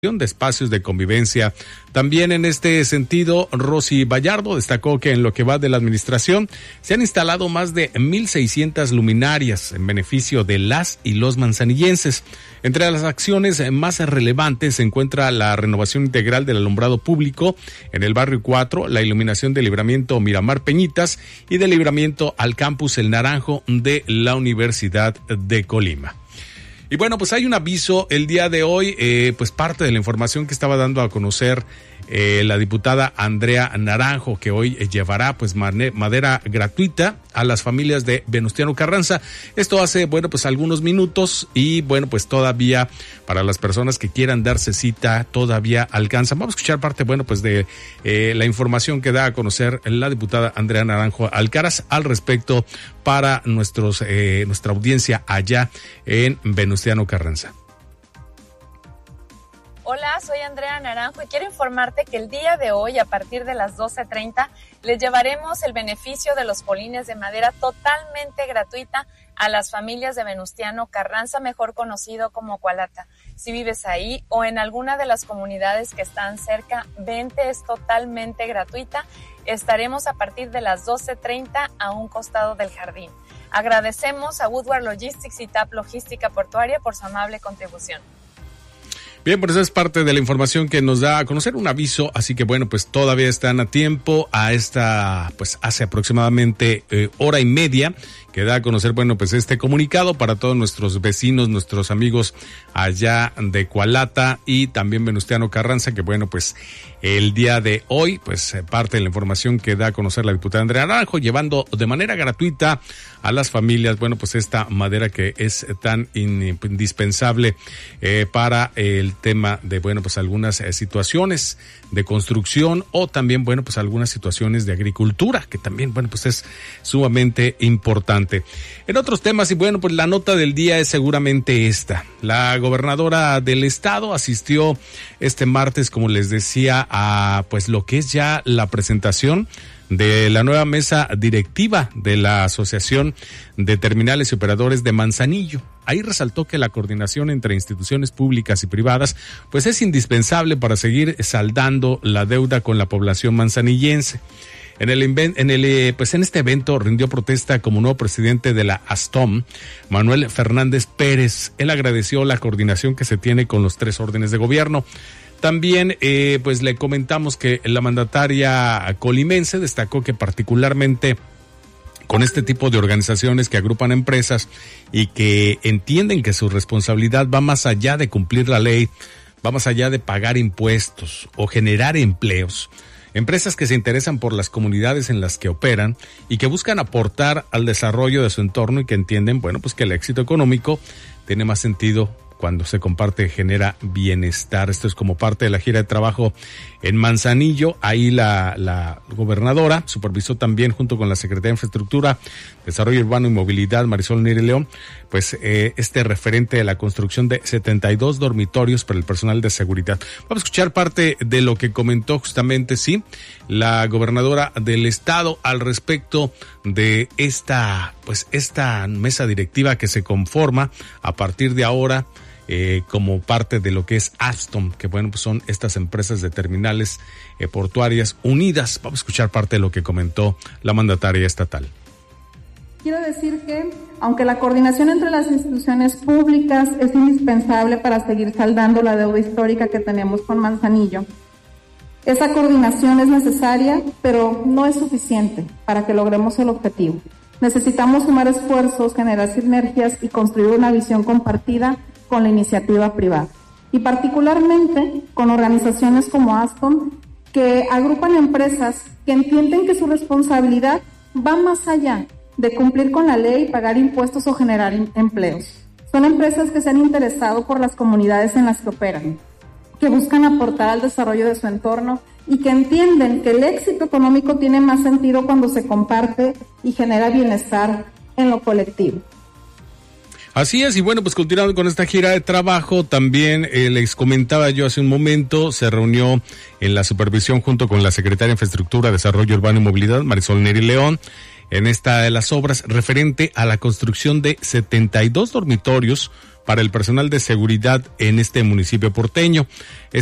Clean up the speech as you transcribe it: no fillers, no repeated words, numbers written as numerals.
de espacios de convivencia. También en este sentido, Rosy Vallardo destacó que en lo que va de la administración se han instalado más de 1,600 luminarias en beneficio de las y los manzanillenses. Entre las acciones más relevantes se encuentra la renovación integral del alumbrado público en el barrio 4, la iluminación del libramiento Miramar Peñitas y del libramiento al campus El Naranjo de la Universidad de Colima. Y bueno, pues hay un aviso el día de hoy, pues parte de la información que estaba dando a conocer la diputada Andrea Naranjo, que hoy llevará pues madera gratuita a las familias de Venustiano Carranza. Esto hace, bueno, pues algunos minutos y bueno, pues todavía para las personas que quieran darse cita todavía alcanzan. Vamos a escuchar parte, bueno, pues de la información que da a conocer la diputada Andrea Naranjo Alcaraz al respecto para nuestra audiencia allá en Venustiano Carranza. Hola, soy Andrea Naranjo y quiero informarte que el día de hoy, a partir de las 12:30, les llevaremos el beneficio de los polines de madera totalmente gratuita a las familias de Venustiano Carranza, mejor conocido como Cualata. Si vives ahí o en alguna de las comunidades que están cerca, vente, es totalmente gratuita. Estaremos a partir de las 12:30 a un costado del jardín. Agradecemos a Woodward Logistics y TAP Logística Portuaria por su amable contribución. Bien, pues esa es parte de la información que nos da a conocer un aviso, así que bueno, pues todavía están a tiempo a esta, pues hace aproximadamente hora y media que da a conocer, bueno, pues este comunicado para todos nuestros vecinos, nuestros amigos allá de Cualata y también Venustiano Carranza, que bueno, pues el día de hoy, pues parte de la información que da a conocer la diputada Andrea Naranjo, llevando de manera gratuita a las familias, bueno, pues esta madera que es tan indispensable para el tema de, bueno, pues algunas situaciones de construcción o también, bueno, pues algunas situaciones de agricultura, que también, bueno, pues es sumamente importante. En otros temas, y bueno, pues la nota del día es seguramente esta. La gobernadora del estado asistió este martes, como les decía, a pues lo que es ya la presentación de la nueva mesa directiva de la Asociación de Terminales y Operadores de Manzanillo. Ahí resaltó que la coordinación entre instituciones públicas y privadas pues es indispensable para seguir saldando la deuda con la población manzanillense. En este evento rindió protesta como nuevo presidente de la ASTOM, Manuel Fernández Pérez. Él agradeció la coordinación que se tiene con los 3 órdenes de gobierno. También pues le comentamos que la mandataria colimense destacó que particularmente con este tipo de organizaciones que agrupan empresas y que entienden que su responsabilidad va más allá de cumplir la ley, va más allá de pagar impuestos o generar empleos. Empresas que se interesan por las comunidades en las que operan y que buscan aportar al desarrollo de su entorno y que entienden, bueno, pues que el éxito económico tiene más sentido cuando se comparte, genera bienestar. Esto es como parte de la gira de trabajo en Manzanillo. Ahí la gobernadora supervisó también, junto con la Secretaría de Infraestructura, Desarrollo Urbano y Movilidad, Marisol Neri León, pues este referente de la construcción de 72 dormitorios para el personal de seguridad. Vamos a escuchar parte de lo que comentó justamente, la gobernadora del estado al respecto de esta mesa directiva que se conforma a partir de ahora como parte de lo que es Alstom, que bueno, pues son estas empresas de terminales portuarias unidas. Vamos a escuchar parte de lo que comentó la mandataria estatal. Quiero decir que, aunque la coordinación entre las instituciones públicas es indispensable para seguir saldando la deuda histórica que tenemos con Manzanillo, esa coordinación es necesaria, pero no es suficiente para que logremos el objetivo. Necesitamos sumar esfuerzos, generar sinergias y construir una visión compartida con la iniciativa privada. Y particularmente con organizaciones como Alstom, que agrupan empresas que entienden que su responsabilidad va más allá de cumplir con la ley, pagar impuestos o generar empleos. Son empresas que se han interesado por las comunidades en las que operan, que buscan aportar al desarrollo de su entorno y que entienden que el éxito económico tiene más sentido cuando se comparte y genera bienestar en lo colectivo. Así es, y bueno, pues continuando con esta gira de trabajo, también les comentaba yo hace un momento, se reunió en la supervisión junto con la Secretaria de Infraestructura, Desarrollo Urbano y Movilidad, Marisol Neri León, en esta de las obras referente a la construcción de 72 dormitorios para el personal de seguridad en este municipio porteño.